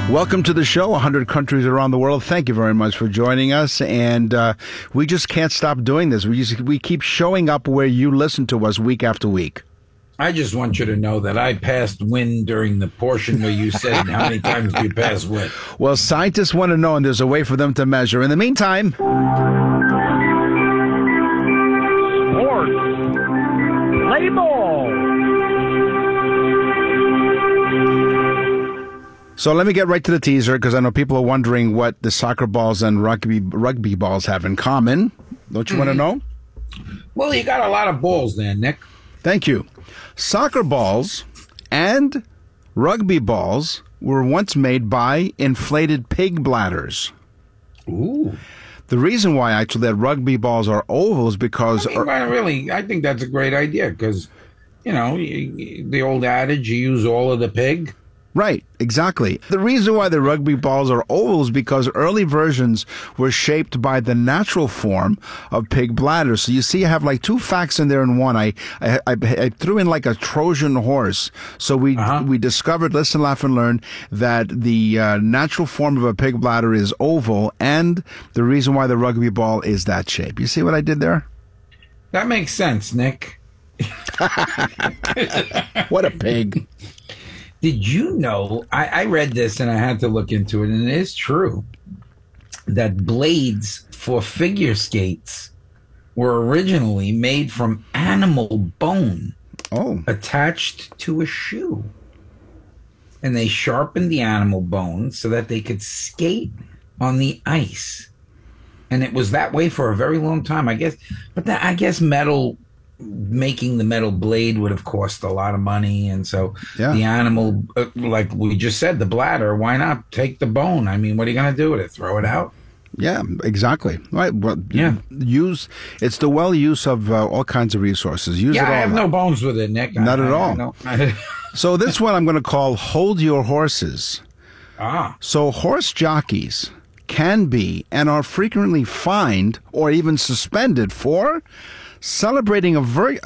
Welcome to the show, 100 countries around the world. Thank you very much for joining us. And we just can't stop doing this. We keep showing up where you listen to us week after week. I just want you to know that I passed win during the portion where you said how many times do you pass win. Well, scientists want to know, and there's a way for them to measure. In the meantime... Sports. Play ball. So let me get right to the teaser, because I know people are wondering what the soccer balls and rugby balls have in common. Don't you want to know? Well, you got a lot of balls there, Nick. Thank you. Soccer balls and rugby balls were once made by inflated pig bladders. Ooh. The reason why, actually, that rugby balls are oval is because... I think that's a great idea, because, the old adage, you use all of the pig. Right, exactly. The reason why the rugby balls are oval is because early versions were shaped by the natural form of pig bladders. So you see, I have like two facts in there in one. I threw in like a Trojan horse. So we discovered, listen, laugh, and learn, that the natural form of a pig bladder is oval, and the reason why the rugby ball is that shape. You see what I did there? That makes sense, Nick. What a pig. Did you know, I read this and I had to look into it, and it is true that blades for figure skates were originally made from animal bone attached to a shoe. And they sharpened the animal bone so that they could skate on the ice. And it was that way for a very long time, I guess. But I guess making the metal blade would have cost a lot of money, and so the animal, like we just said, the bladder, why not take the bone? I mean, what are you going to do with it? Throw it out? Yeah, exactly. Right. Well, it's the well use of all kinds of resources. Use it all. I have no bones with it, Nick. Not at all. So this one I'm going to call Hold Your Horses. So horse jockeys can be and are frequently fined or even suspended for celebrating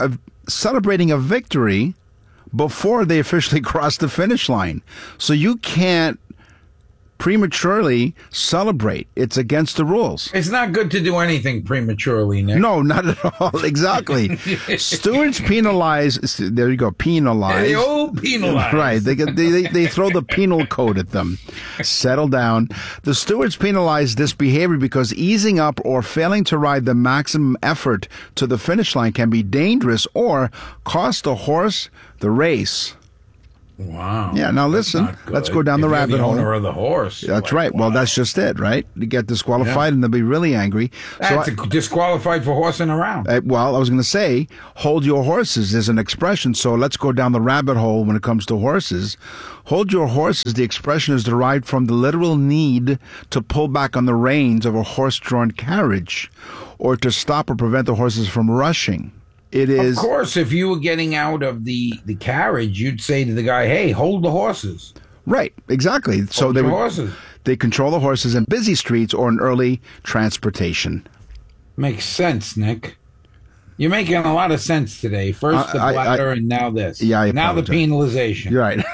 a victory before they officially cross the finish line. So you can't prematurely celebrate. It's against the rules. It's not good to do anything prematurely, Nick. No, not at all. Exactly. Stewards penalize. There you go. Penalize. They all penalize. Right. They throw the penal code at them. Settle down. The stewards penalize this behavior because easing up or failing to ride the maximum effort to the finish line can be dangerous or cost the horse the race. Wow. Yeah, now listen, let's go down the rabbit hole. The owner of the horse. That's right. Wow. Well, that's just it, right? You get disqualified and they'll be really angry. That's disqualified for horsing around. Well, I was going to say, hold your horses is an expression, so let's go down the rabbit hole when it comes to horses. Hold your horses, the expression is derived from the literal need to pull back on the reins of a horse-drawn carriage or to stop or prevent the horses from rushing. It is. Of course, if you were getting out of the carriage, you'd say to the guy, "Hey, hold the horses." Right, exactly. So they control the horses in busy streets or in early transportation. Makes sense, Nick. You're making a lot of sense today. First the bladder, and now this. Yeah, now the penalization. You're right.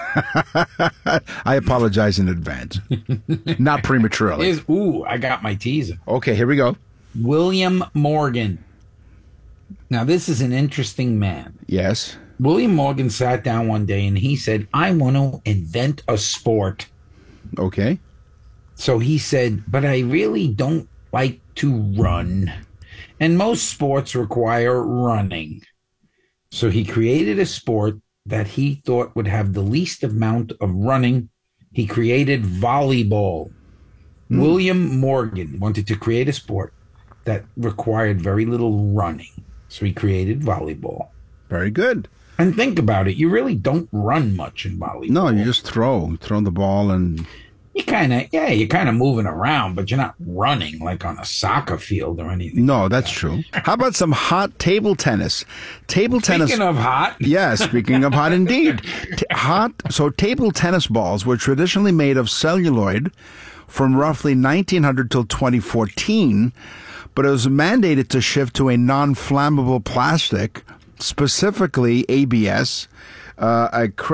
I apologize in advance. Not prematurely. I got my teaser. Okay, here we go. William Morgan. Now, this is an interesting man. Yes. William Morgan sat down one day and he said, I want to invent a sport. Okay. So he said, but I really don't like to run. And most sports require running. So he created a sport that he thought would have the least amount of running. He created volleyball. William Morgan wanted to create a sport that required very little running. So he created volleyball. Very good. And think about it. You really don't run much in volleyball. No, you just throw the ball and... You're kind of moving around, but you're not running like on a soccer field or anything. No, that's true. How about some hot table tennis? Speaking of hot. Yeah, speaking of hot indeed. So table tennis balls were traditionally made of celluloid from roughly 1900 till 2014, but it was mandated to shift to a non-flammable plastic, specifically ABS, acrylic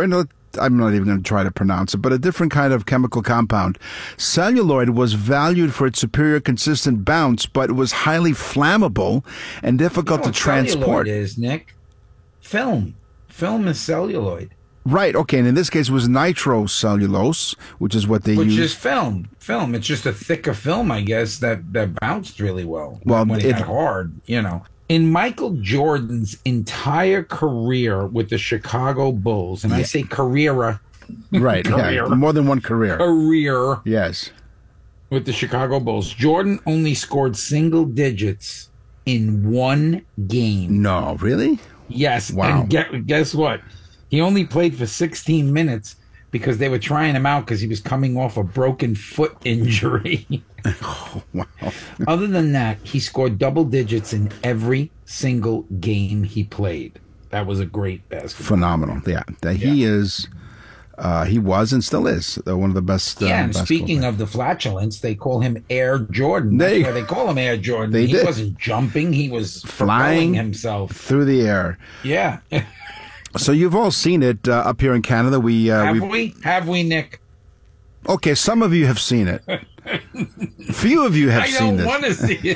I'm not even going to try to pronounce it, but a different kind of chemical compound. Celluloid was valued for its superior consistent bounce, but it was highly flammable and difficult to transport. Celluloid is, Nick? Film. Film is celluloid. Right, okay, and in this case it was nitrocellulose, which is what they use. Which is film. Film. It's just a thicker film, I guess, that bounced really well. Well, when it got hard, you know. In Michael Jordan's entire career with the Chicago Bulls, and I say career. Right, career. Yeah, more than one career. Career. Yes. With the Chicago Bulls, Jordan only scored single digits in one game. No, really? Yes. Wow. And guess what? He only played for 16 minutes because they were trying him out because he was coming off a broken foot injury. Oh, wow. Other than that, he scored double digits in every single game he played. That was a great basketball. Phenomenal. Yeah. He is, he was and still is one of the best. And speaking of the flatulence, they call him Air Jordan. That's why they call him Air Jordan. He wasn't jumping. He was flying himself through the air. Yeah. So you've all seen it up here in Canada. Have we, Nick? Okay, some of you have seen it. Few of you have seen this. I don't want to see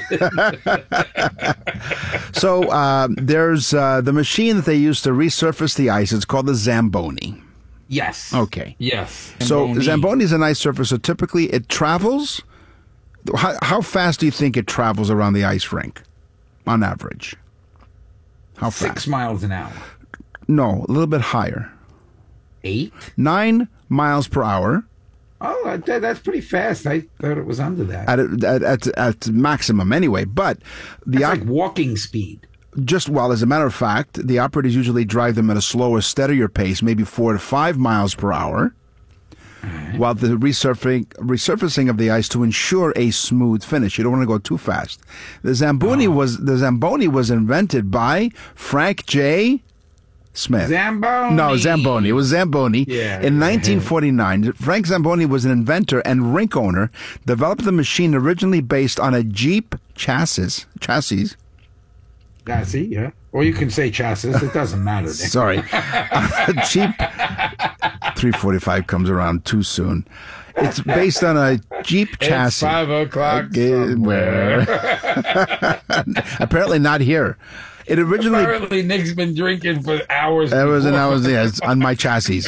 it. So there's the machine that they use to resurface the ice. It's called the Zamboni. Yes. Okay. Yes. So Zamboni is an ice surface. So typically it travels. How fast do you think it travels around the ice rink, on average? How fast? 6 miles an hour. No, a little bit higher. 8? 9 miles per hour. Oh, that's pretty fast. I thought it was under that. At maximum anyway. But that's like walking speed. As a matter of fact, the operators usually drive them at a slower, steadier pace, maybe 4 to 5 miles per hour, while the resurfacing of the ice to ensure a smooth finish. You don't want to go too fast. The Zamboni was invented by Frank J. Smith. Zamboni. No, Zamboni. It was Zamboni. Yeah, in 1949, Frank Zamboni was an inventor and rink owner, developed the machine originally based on a Jeep chassis. Chassis, yeah. Or you can say chassis. It doesn't matter. Sorry. A Jeep 345 comes around too soon. It's based on a Jeep chassis. It's 5 o'clock somewhere. Apparently not here. It originally. Apparently, Nick's been drinking for hours. Hours and hours, yes, on my chassis.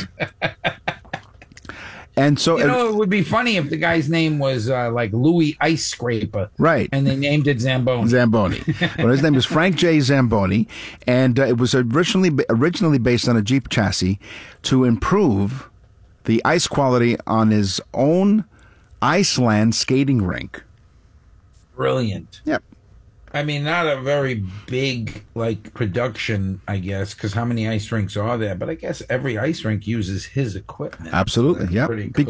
And so, it would be funny if the guy's name was like Louis Ice Scraper, right? And they named it Zamboni. Well, his name was Frank J. Zamboni, and it was originally based on a Jeep chassis to improve the ice quality on his own Iceland skating rink. Brilliant. Yep. I mean, not a very big, production, I guess, because how many ice rinks are there? But I guess every ice rink uses his equipment. Absolutely, so yeah. Cool.